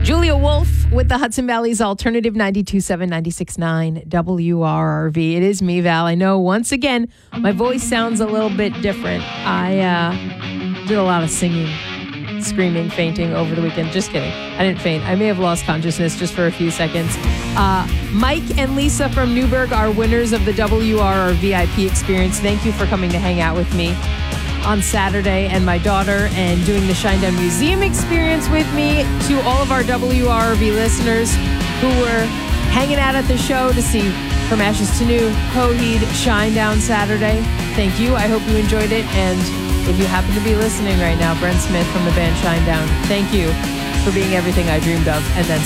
Julia Wolf with the Hudson Valley's Alternative 92.7, 96.9 WRRV. It is me, Val. I know, once again, my voice sounds a little bit different. I did a lot of singing, screaming, fainting over the weekend. Just kidding. I didn't faint. I may have lost consciousness just for a few seconds. Mike and Lisa from Newburgh are winners of the WRR VIP experience. Thank you for coming to hang out with me on Saturday, and my daughter, and doing the Shinedown Museum experience with me. To all of our WRV listeners who were hanging out at the show to see From Ashes to New, Coheed, Shinedown Saturday, thank you. I hope you enjoyed it. And if you happen to be listening right now, Brent Smith from the band Shinedown, thank you for being everything I dreamed of and then